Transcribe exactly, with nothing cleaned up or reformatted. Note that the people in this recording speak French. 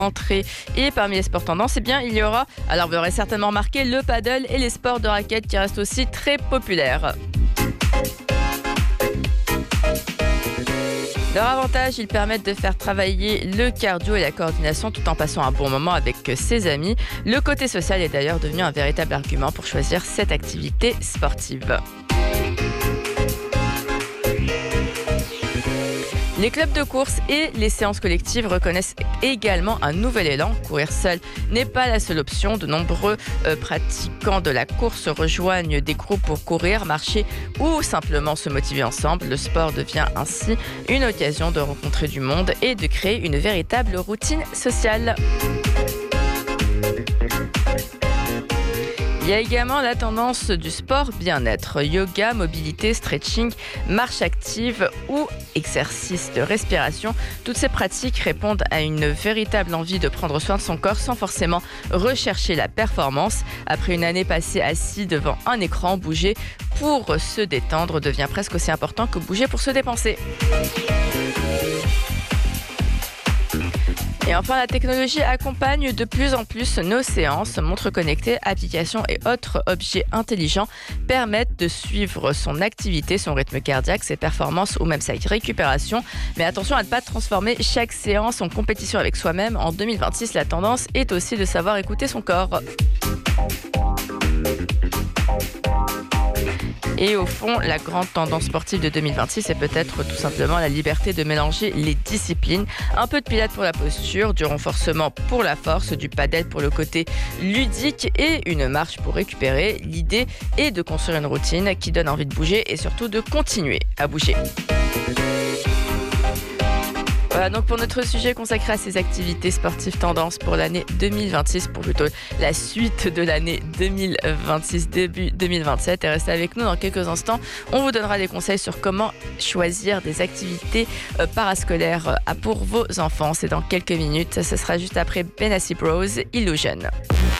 entrée. Et parmi les sports tendances, eh bien, il y aura, alors vous aurez certainement remarqué, le paddle et les sports de raquettes qui restent aussi très populaires. Leur avantage, ils permettent de faire travailler le cardio et la coordination tout en passant un bon moment avec ses amis. Le côté social est d'ailleurs devenu un véritable argument pour choisir cette activité sportive. Les clubs de course et les séances collectives reconnaissent également un nouvel élan. Courir seul n'est pas la seule option. De nombreux euh, pratiquants de la course rejoignent des groupes pour courir, marcher ou simplement se motiver ensemble. Le sport devient ainsi une occasion de rencontrer du monde et de créer une véritable routine sociale. Il y a également la tendance du sport bien-être, yoga, mobilité, stretching, marche active ou exercice de respiration. Toutes ces pratiques répondent à une véritable envie de prendre soin de son corps sans forcément rechercher la performance. Après une année passée assis devant un écran, bouger pour se détendre devient presque aussi important que bouger pour se dépenser. Et enfin, la technologie accompagne de plus en plus nos séances. Montres connectées, applications et autres objets intelligents permettent de suivre son activité, son rythme cardiaque, ses performances ou même sa récupération. Mais attention à ne pas transformer chaque séance en compétition avec soi-même. En deux mille vingt-six, la tendance est aussi de savoir écouter son corps. Et au fond, la grande tendance sportive de deux mille vingt-six est peut-être tout simplement la liberté de mélanger les disciplines. Un peu de pilates pour la posture, du renforcement pour la force, du padel pour le côté ludique et une marche pour récupérer. L'idée est de construire une routine qui donne envie de bouger et surtout de continuer à bouger. Voilà donc pour notre sujet consacré à ces activités sportives tendances pour l'année deux mille vingt-six, pour plutôt la suite de l'année deux mille vingt-six, début deux mille vingt-sept. Et restez avec nous dans quelques instants. On vous donnera des conseils sur comment choisir des activités parascolaires pour vos enfants. C'est dans quelques minutes. Ce sera juste après Benassi Bros, Illusion.